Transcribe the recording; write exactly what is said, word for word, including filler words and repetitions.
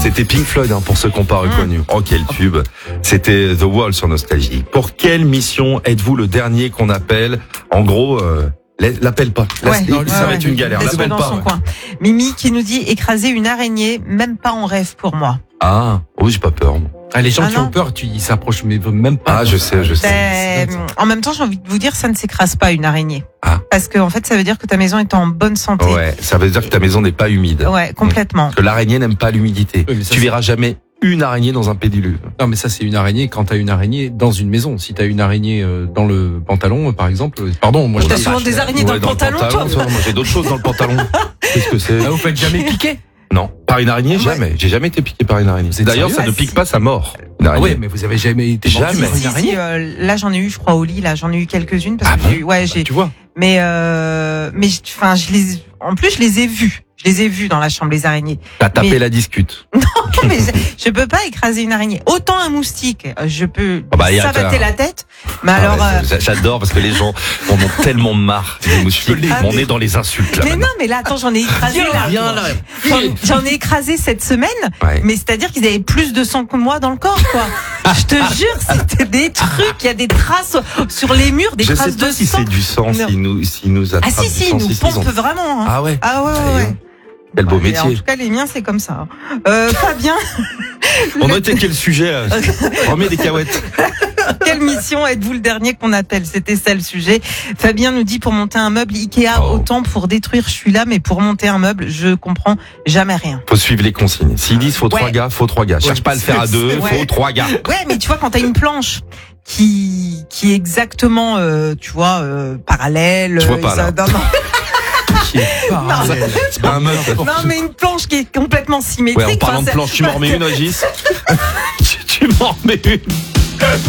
C'était Pink Floyd, hein, pour ceux qui n'ont pas reconnu. Oh, quel tube. C'était The Wall sur Nostalgie. Pour quelle mission êtes-vous le dernier qu'on appelle? En gros, euh, l'appelle pas. Là, Ouais, ça ouais, va ouais. être une galère. Laisse-le L'appelle dans pas. son Ouais. coin. Mimi qui nous dit écraser une araignée, même pas en rêve pour moi. Ah, oh, j'ai pas peur. Moi. Ah, les gens Ah qui non. ont peur, tu, ils s'approchent mais même pas. Ah, je sais, je sais. Ben, en même temps, j'ai envie de vous dire, ça ne s'écrase pas une araignée. Ah. Parce que en fait, ça veut dire que ta maison est en bonne santé. Ouais, ça veut dire que ta maison n'est pas humide. Ouais, complètement. Que l'araignée n'aime pas l'humidité. Oui, mais ça, Tu c'est- verras jamais une araignée dans un pédiluve. Non, mais ça, c'est une araignée quand t'as une araignée dans une maison. Si t'as une araignée euh, dans le pantalon, euh, par exemple, euh, pardon, moi je T'as dis- souvent des araignées dans le pantalon, toi Moi, j'ai d'autres choses dans le pantalon. Qu'est-ce que c'est? Ah, vous faites jamais piquer. Non, par une araignée, Ouais. jamais. J'ai jamais été piqué par une araignée. Vous êtes D'ailleurs, sérieux? ça ne Ah, pique si. pas sa mort. Une Ah araignée. ouais, mais vous avez jamais été mordu Jamais. par une Si, araignée. si, euh, là, j'en ai eu, je crois, au lit. Là, j'en ai eu quelques-unes parce Ah que bon j'ai eu- ouais, j'ai. Tu vois. Mais euh, mais je- enfin, je les. En plus, je les ai vues. Je les ai vues dans la chambre, les araignées. T'as tapé Mais- la discute. mais je, je peux pas écraser une araignée. Autant un moustique, je peux Ah bah, y a savater qu'à- la tête. Mais Ah alors. ouais, euh, ça- J'adore parce que les gens en ont tellement marre des moustiques. Ah, On mais- est dans les insultes là. mais maintenant. non, mais là, attends, j'en ai écrasé là. Viens là. J'en- J'en ai écrasé cette semaine, Ouais. mais c'est-à-dire qu'ils avaient plus de sang que moi dans le corps, quoi. Je te jure, c'était des trucs, il y a des traces sur les murs, des Je traces sais pas de si sang. c'est du sang, Non. s'il nous, s'il nous Ah attrape si, du si, sang, ils nous si, ils ont- pompe vraiment. Hein. Ah ouais. Ah ouais, ouais, Allez, ouais. Quel beau Et En métier. tout cas, les miens, c'est comme ça. Euh, Fabien, On a été quel sujet là? Remets des cahuètes. quelle mission êtes-vous le dernier qu'on appelle? C'était ça le sujet. Fabien nous dit pour monter un meuble Ikea, Oh. autant pour détruire, je suis là, mais pour monter un meuble, je comprends jamais rien. Faut suivre les consignes. S'ils disent faut Ouais. trois gars, faut trois gars. Cherche Ouais. pas à le faire à deux, Ouais. faut trois gars. Ouais, mais tu vois, quand t'as une planche qui qui est exactement, euh, tu vois, euh, parallèle. Je vois euh, pas, ça- là. non, non. Qui est parallèle. C'est pas un meuf. Non, mais une planche qui est complètement symétrique. Ouais, en parlant Enfin, de c'est- planche, tu m'en remets une, Régis? Tu m'en remets une.